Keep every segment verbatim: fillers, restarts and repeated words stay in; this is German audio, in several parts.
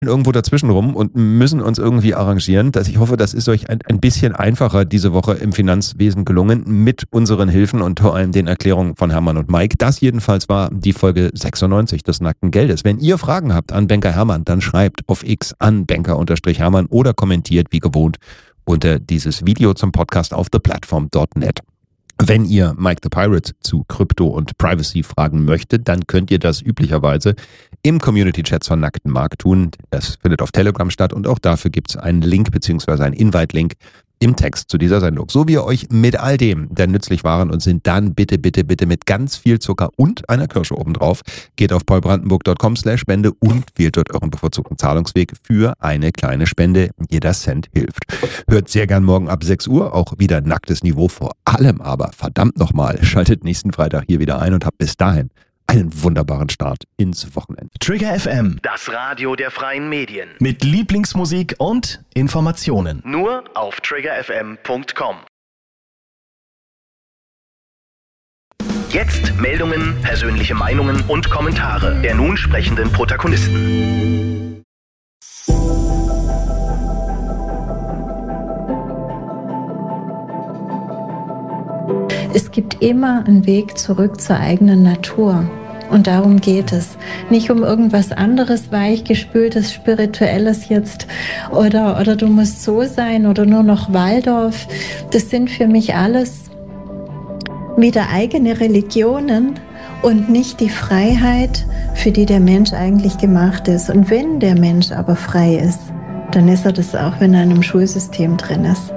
irgendwo dazwischen rum und müssen uns irgendwie arrangieren. Dass ich hoffe, das ist euch ein, ein bisschen einfacher diese Woche im Finanzwesen gelungen mit unseren Hilfen und vor allem den Erklärungen von Hermann und Mike. Das jedenfalls war die Folge sechsundneunzig des Nackten Geldes. Wenn ihr Fragen habt an Banker Hermann, dann schreibt auf X an Banker-Hermann oder kommentiert wie gewohnt unter dieses Video zum Podcast auf the platform dot net. Wenn ihr Mike the Pirate zu Krypto und Privacy fragen möchtet, dann könnt ihr das üblicherweise im Community-Chat zur Nackten Mark tun. Das findet auf Telegram statt und auch dafür gibt es einen Link bzw. einen Invite-Link im Text zu dieser Sendung. So wie ihr euch mit all dem, der nützlich waren und sind, dann bitte, bitte, bitte mit ganz viel Zucker und einer Kirsche obendrauf. Geht auf paulbrandenburg dot com slash Spende und wählt dort euren bevorzugten Zahlungsweg für eine kleine Spende. Jeder Cent hilft. Hört sehr gern morgen ab sechs Uhr auch wieder nacktes Niveau. Vor allem aber, verdammt nochmal, schaltet nächsten Freitag hier wieder ein und habt bis dahin einen wunderbaren Start ins Wochenende. Trigger F M, das Radio der freien Medien. Mit Lieblingsmusik und Informationen. Nur auf trigger f m punkt com. Jetzt Meldungen, persönliche Meinungen und Kommentare der nun sprechenden Protagonisten. Es gibt immer einen Weg zurück zur eigenen Natur. Und darum geht es. Nicht um irgendwas anderes, weichgespültes, Spirituelles jetzt oder, oder du musst so sein oder nur noch Waldorf. Das sind für mich alles wieder eigene Religionen und nicht die Freiheit, für die der Mensch eigentlich gemacht ist. Und wenn der Mensch aber frei ist, dann ist er das auch, wenn er in einem Schulsystem drin ist.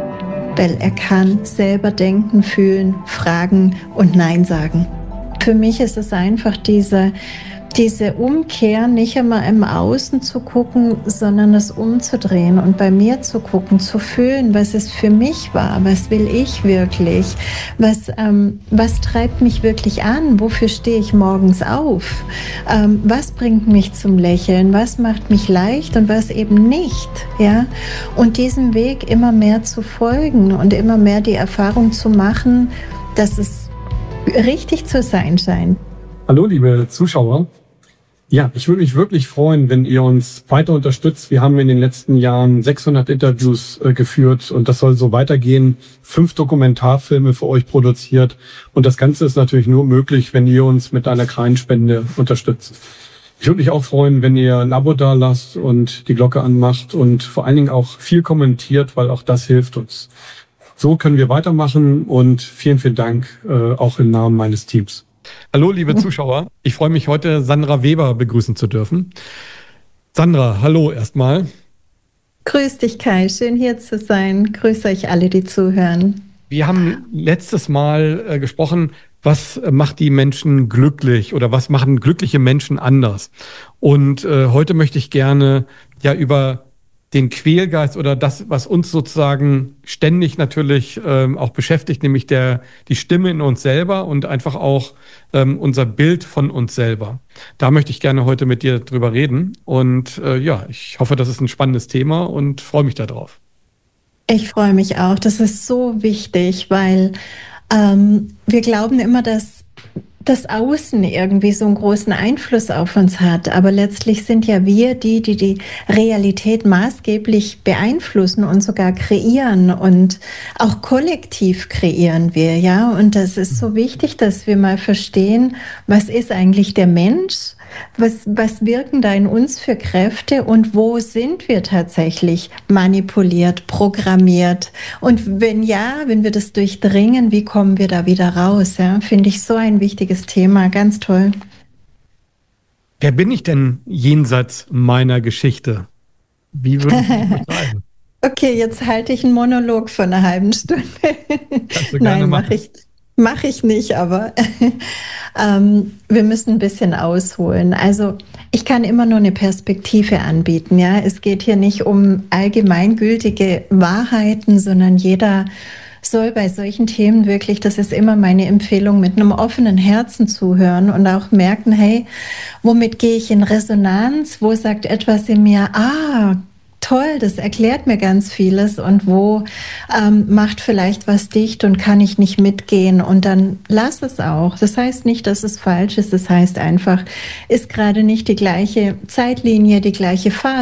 Weil er kann selber denken, fühlen, fragen und Nein sagen. Für mich ist es einfach diese, diese Umkehr, nicht immer im Außen zu gucken, sondern es umzudrehen und bei mir zu gucken, zu fühlen, was es für mich war, was will ich wirklich, was, ähm, was treibt mich wirklich an, wofür stehe ich morgens auf, ähm, was bringt mich zum Lächeln, was macht mich leicht und was eben nicht, ja? Und diesem Weg immer mehr zu folgen und immer mehr die Erfahrung zu machen, dass es richtig zu sein scheint. Hallo liebe Zuschauer. Ja, ich würde mich wirklich freuen, wenn ihr uns weiter unterstützt. Wir haben in den letzten Jahren sechshundert Interviews äh, geführt und das soll so weitergehen. Fünf Dokumentarfilme für euch produziert und das Ganze ist natürlich nur möglich, wenn ihr uns mit einer kleinen Spende unterstützt. Ich würde mich auch freuen, wenn ihr ein Abo da lasst und die Glocke anmacht und vor allen Dingen auch viel kommentiert, weil auch das hilft uns. So können wir weitermachen und vielen, vielen Dank, äh, auch im Namen meines Teams. Hallo, liebe Zuschauer. Ich freue mich, heute Sandra Weber begrüßen zu dürfen. Sandra, hallo erstmal. Grüß dich, Kai. Schön hier zu sein. Grüße euch alle, die zuhören. Wir haben letztes Mal äh, gesprochen, was macht die Menschen glücklich oder was machen glückliche Menschen anders? Und äh, heute möchte ich gerne ja über den Quälgeist oder das, was uns sozusagen ständig natürlich ähm, auch beschäftigt, nämlich der die Stimme in uns selber und einfach auch ähm, unser Bild von uns selber. Da möchte ich gerne heute mit dir drüber reden. Und äh, ja, ich hoffe, das ist ein spannendes Thema und freue mich darauf. Ich freue mich auch. Das ist so wichtig, weil ähm, wir glauben immer, dass das Außen irgendwie so einen großen Einfluss auf uns hat. Aber letztlich sind ja wir die, die die Realität maßgeblich beeinflussen und sogar kreieren. Und auch kollektiv kreieren wir, ja. Und das ist so wichtig, dass wir mal verstehen, was ist eigentlich der Mensch? Was, was wirken da in uns für Kräfte und wo sind wir tatsächlich manipuliert, programmiert? Und wenn ja, wenn wir das durchdringen, wie kommen wir da wieder raus? Ja? Finde ich so ein wichtiges Thema, ganz toll. Wer bin ich denn jenseits meiner Geschichte? Wie würde ich das beschreiben? Okay, jetzt halte ich einen Monolog von einer halben Stunde. Nein, mache ich Mache ich nicht, aber ähm, wir müssen ein bisschen ausholen. Also ich kann immer nur eine Perspektive anbieten. Ja, es geht hier nicht um allgemeingültige Wahrheiten, sondern jeder soll bei solchen Themen wirklich, das ist immer meine Empfehlung, mit einem offenen Herzen zuhören und auch merken, hey, womit gehe ich in Resonanz? Wo sagt etwas in mir, ah, toll, das erklärt mir ganz vieles und wo ähm, macht vielleicht was dicht und kann ich nicht mitgehen und dann lass es auch. Das heißt nicht, dass es falsch ist, das heißt einfach, ist gerade nicht die gleiche Zeitlinie, die gleiche Phase.